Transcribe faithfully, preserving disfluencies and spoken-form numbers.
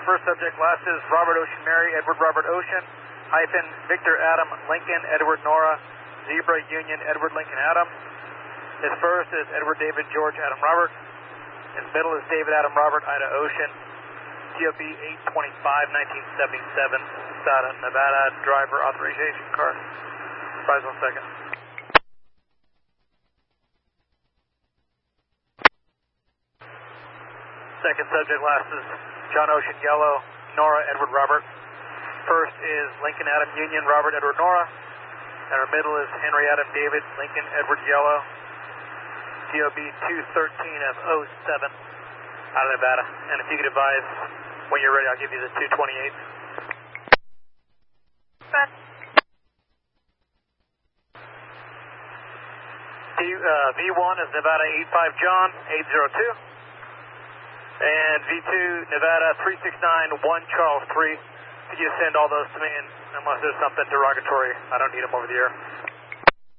first subject, last is Robert Ocean Mary, Edward Robert Ocean, hyphen Victor Adam Lincoln, Edward Nora, Zebra Union, Edward Lincoln Adam. His first is Edward David George Adam Robert. His middle is David Adam Robert Ida Ocean. T O B eight twenty-five nineteen seventy-seven, S A T A Nevada driver authorization card. Advise one second. Second subject, last is John Ocean Yellow, Nora Edward Robert. First is Lincoln Adam Union, Robert Edward Nora. And our middle is Henry Adam David, Lincoln Edward Yellow. T O B two thirteen of oh seven out of Nevada. And if you could advise when you're ready, I'll give you the two twenty-eight. D, uh, V one is Nevada eight five John, eight zero two. And V two, Nevada three six nine one Charles three. Could you send all those to me? And unless there's something derogatory, I don't need them over the air.